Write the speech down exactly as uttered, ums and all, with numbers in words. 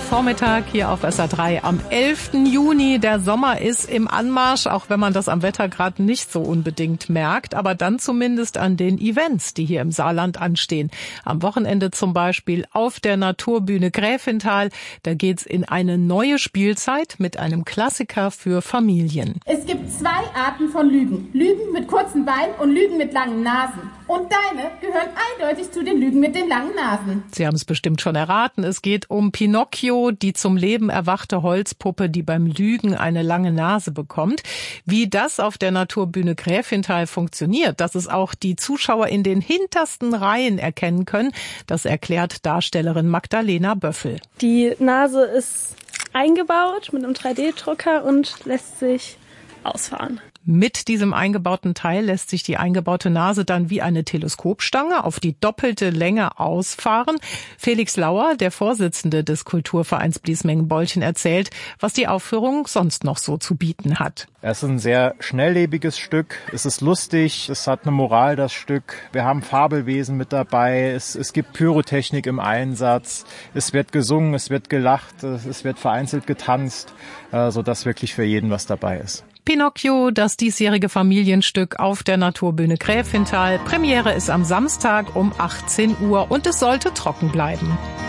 Vormittag hier auf S R drei am elften Juni. Der Sommer ist im Anmarsch, auch wenn man das am Wetter gerade nicht so unbedingt merkt, aber dann zumindest an den Events, die hier im Saarland anstehen. Am Wochenende zum Beispiel auf der Naturbühne Gräfenthal. Da geht's in eine neue Spielzeit mit einem Klassiker für Familien. Es gibt zwei Arten von Lügen. Lügen mit kurzen Beinen und Lügen mit langen Nasen. Und deine gehören eindeutig zu den Lügen mit den langen Nasen. Sie haben es bestimmt schon erraten. Es geht um Pinocchio, die zum Leben erwachte Holzpuppe, die beim Lügen eine lange Nase bekommt. Wie das auf der Naturbühne Gräfenthal funktioniert, dass es auch die Zuschauer in den hintersten Reihen erkennen können, das erklärt Darstellerin Magdalena Böffel. Die Nase ist eingebaut mit einem drei D Drucker und lässt sich ausfahren. Mit diesem eingebauten Teil lässt sich die eingebaute Nase dann wie eine Teleskopstange auf die doppelte Länge ausfahren. Felix Lauer, der Vorsitzende des Kulturvereins Bliesmengen-Bolchen, erzählt, was die Aufführung sonst noch so zu bieten hat. Es ist ein sehr schnelllebiges Stück. Es ist lustig. Es hat eine Moral, das Stück. Wir haben Fabelwesen mit dabei. Es, es gibt Pyrotechnik im Einsatz. Es wird gesungen, es wird gelacht, es wird vereinzelt getanzt, sodass wirklich für jeden was dabei ist. Pinocchio, das diesjährige Familienstück auf der Naturbühne Gräfenthal. Premiere ist am Samstag um achtzehn Uhr und es sollte trocken bleiben.